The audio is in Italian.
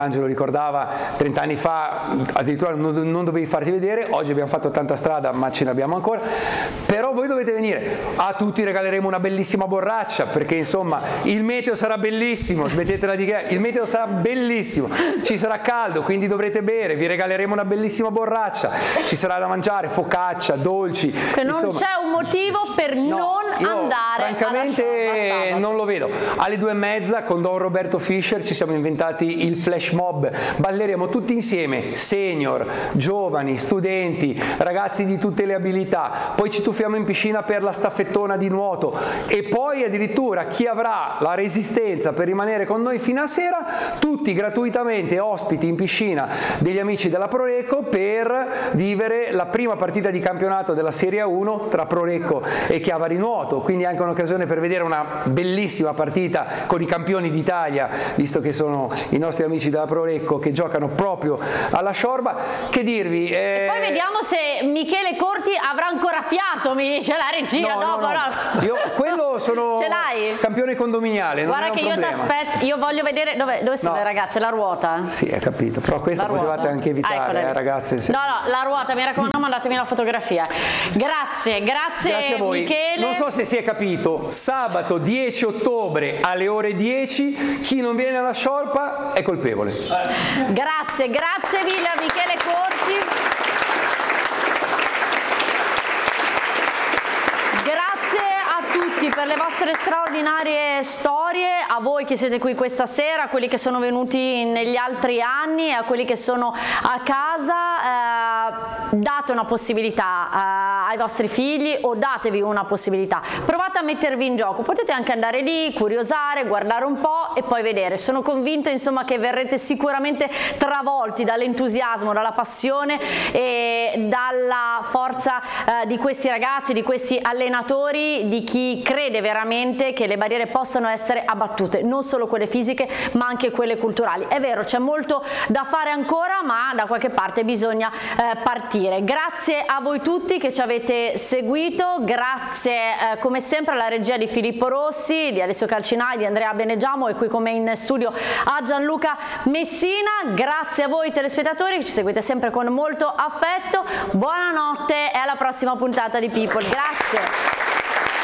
Angelo ricordava 30 anni fa addirittura non dovevi farti vedere, oggi abbiamo fatto tanta strada ma ce n'abbiamo ancora, però voi dovete venire, a tutti regaleremo una bellissima borraccia perché insomma il meteo sarà bellissimo, smettetela di che, il meteo sarà bellissimo, ci sarà caldo quindi dovrete bere, vi regaleremo una bellissima borraccia, ci sarà da mangiare, focaccia, dolci. Che non c'è un motivo per non andare francamente non lo vedo. Alle 2:30 con Don Roberto Fischer ci siamo inventati il flash mob, balleremo tutti insieme, senior, giovani, studenti, ragazzi di tutte le abilità, poi ci tuffiamo in piscina per la staffettona di nuoto e poi addirittura chi avrà la resistenza per rimanere con noi fino a sera, tutti gratuitamente ospiti in piscina degli amici della Prorecco per vivere la prima partita di campionato della Serie 1 tra Prorecco e Chiavari Nuoto, quindi anche un'occasione per vedere una bellissima partita con i campioni d'Italia, visto che sono i nostri amici della Prorecco che giocano proprio alla Sciorba. Che dirvi? E poi vediamo se Michele Corti avrà ancora fiato, mi dice la regia. No. Io quello sono ce l'hai? Campione condominiale. Guarda non è che un io ti problema. aspetto, io voglio vedere dove sono le ragazze, la ruota. Sì, hai capito, però questa potevate anche evitare, ragazze. No, la ruota, mi raccomando, mandatemi la fotografia. Grazie a voi. Michele. Non so se si è capito, sabato 10 ottobre alle ore 10, chi non viene alla Sciorpa è colpevole. Grazie mille a Michele Corti. Grazie a tutti per le vostre straordinarie storie, a voi che siete qui questa sera, a quelli che sono venuti negli altri anni e a quelli che sono a casa. Date una possibilità ai vostri figli o datevi una possibilità, provate a mettervi in gioco, potete anche andare lì, curiosare, guardare un po' e poi vedere. Sono convinta insomma che verrete sicuramente travolti dall'entusiasmo, dalla passione e dalla forza di questi ragazzi, di questi allenatori, di chi crede veramente che le barriere possano essere abbattute, non solo quelle fisiche ma anche quelle culturali. È vero, c'è molto da fare ancora, ma da qualche parte bisogna partire. Grazie a voi tutti che ci avete seguito, grazie come sempre alla regia di Filippo Rossi, di Alessio Calcinai, di Andrea Benegiamo e qui come in studio a Gianluca Messina. Grazie a voi telespettatori che ci seguite sempre con molto affetto, buonanotte e alla prossima puntata di People. Grazie.